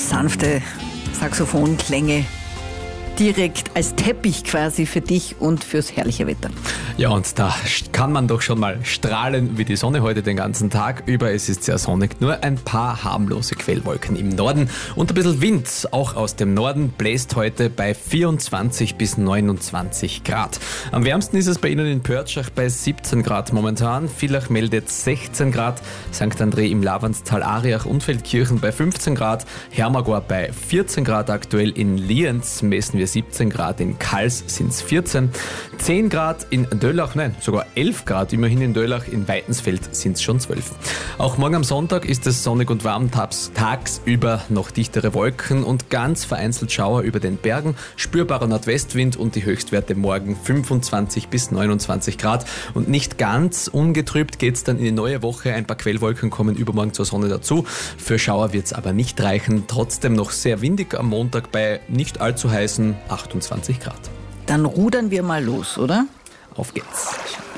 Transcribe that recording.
sanfte Saxophonklänge direkt als Teppich quasi für dich und fürs herrliche Wetter. Ja, und da kann man doch schon mal strahlen wie die Sonne heute den ganzen Tag über. Es ist sehr sonnig, nur ein paar harmlose Quellwolken im Norden und ein bisschen Wind, auch aus dem Norden, bläst heute bei 24 bis 29 Grad. Am wärmsten ist es bei Ihnen in Pörtschach bei 17 Grad momentan. Villach meldet 16 Grad, St. André im Lavanztal, Ariach und Feldkirchen bei 15 Grad, Hermagor bei 14 Grad aktuell, in Lienz messen wir 17 Grad, in Kals sind es 14, 10 Grad in Döllach, nein, sogar 11 Grad immerhin in Döllach, in Weitensfeld sind es schon 12. Auch morgen am Sonntag ist es sonnig und warm, tagsüber noch dichtere Wolken und ganz vereinzelt Schauer über den Bergen, spürbarer Nordwestwind und die Höchstwerte morgen 25 bis 29 Grad. Und nicht ganz ungetrübt geht es dann in die neue Woche, ein paar Quellwolken kommen übermorgen zur Sonne dazu. Für Schauer wird es aber nicht reichen, trotzdem noch sehr windig am Montag bei nicht allzu heißen 28 Grad. Dann rudern wir mal los, oder? Auf geht's.